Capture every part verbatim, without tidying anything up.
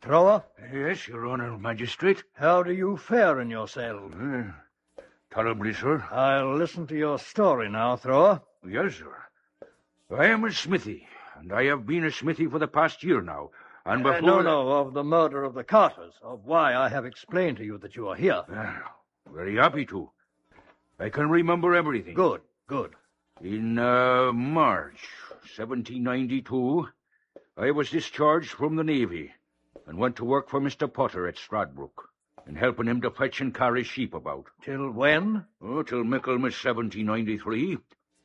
Thrower? Yes, Your Honor, Magistrate. How do you fare in your cell? Uh, tolerably, sir. I'll listen to your story now, Thrower. Yes, sir. I am a smithy, and I have been a smithy for the past year now. And before... Uh, no, no, of the murder of the Carters, of why I have explained to you that you are here. Uh, very happy to. I can remember everything. Good, good. In uh, March seventeen ninety-two, I was discharged from the Navy and went to work for Mister Potter at Stradbroke, and helping him to fetch and carry sheep about. Till when? Oh, till Michaelmas seventeen ninety-three.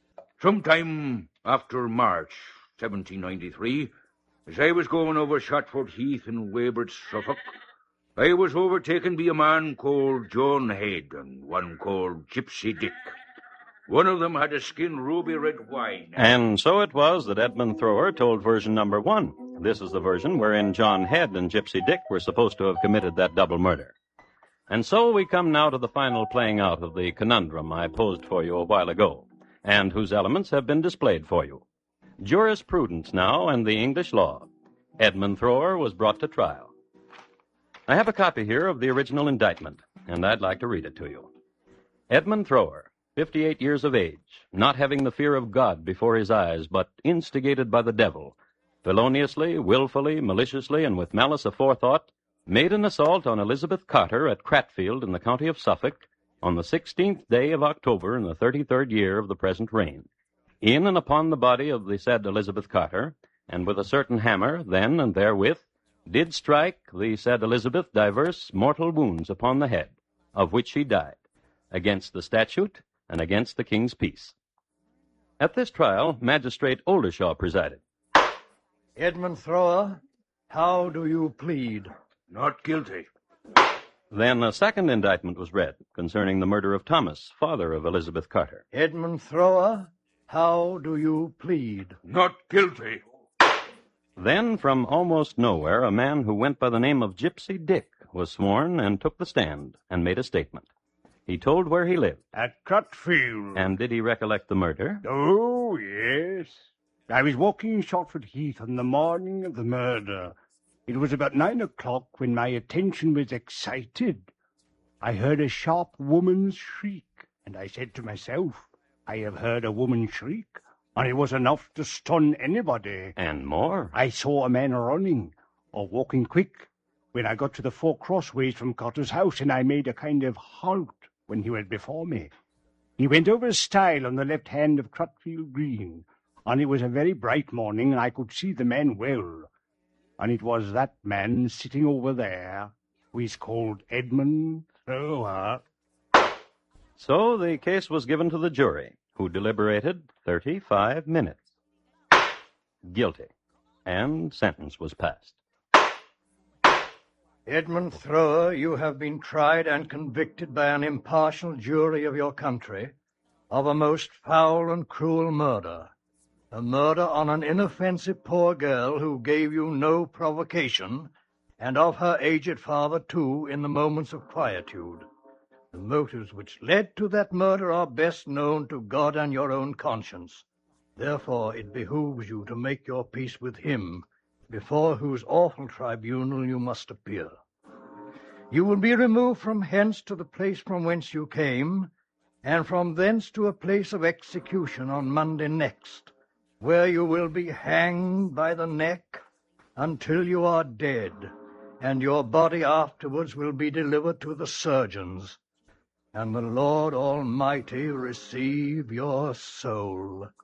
Sometime after March seventeen ninety-three, as I was going over Shotford Heath in Weybridge, Suffolk, I was overtaken by a man called John Head and one called Gypsy Dick. One of them had a skin ruby red wine. And so it was that Edmund Thrower told version number one. This is the version wherein John Head and Gypsy Dick were supposed to have committed that double murder. And so we come now to the final playing out of the conundrum I posed for you a while ago, and whose elements have been displayed for you. Jurisprudence now and the English law. Edmund Thrower was brought to trial. I have a copy here of the original indictment, and I'd like to read it to you. Edmund Thrower, fifty-eight years of age, not having the fear of God before his eyes, but instigated by the devil, feloniously, willfully, maliciously, and with malice aforethought, made an assault on Elizabeth Carter at Cratfield in the county of Suffolk on the sixteenth day of October in the thirty-third year of the present reign, in and upon the body of the said Elizabeth Carter, and with a certain hammer, then and therewith, did strike the said Elizabeth divers mortal wounds upon the head, of which she died, against the statute and against the king's peace. At this trial, Magistrate Oldershaw presided. Edmund Thrower, how do you plead? Not guilty. Then a second indictment was read concerning the murder of Thomas, father of Elizabeth Carter. Edmund Thrower, how do you plead? Not guilty. Then, from almost nowhere, a man who went by the name of Gypsy Dick was sworn and took the stand and made a statement. He told where he lived. At Crutfield. And did he recollect the murder? Oh, yes. I was walking Shotford Heath on the morning of the murder. It was about nine o'clock when my attention was excited. I heard a sharp woman's shriek, and I said to myself, I have heard a woman shriek, and it was enough to stun anybody. And more? I saw a man running, or walking quick, when I got to the four crossways from Carter's house, and I made a kind of halt when he went before me. He went over a stile on the left hand of Crutfield Green, and it was a very bright morning, and I could see the man well. And it was that man sitting over there, who is called Edmund Thrower. So the case was given to the jury, who deliberated thirty-five minutes. Guilty. And sentence was passed. Edmund Thrower, you have been tried and convicted by an impartial jury of your country of a most foul and cruel murder. A murder on an inoffensive poor girl who gave you no provocation, and of her aged father, too, in the moments of quietude. The motives which led to that murder are best known to God and your own conscience. Therefore it behooves you to make your peace with him, before whose awful tribunal you must appear. You will be removed from hence to the place from whence you came, and from thence to a place of execution on Monday next, where you will be hanged by the neck until you are dead, and your body afterwards will be delivered to the surgeons, and the Lord Almighty receive your soul.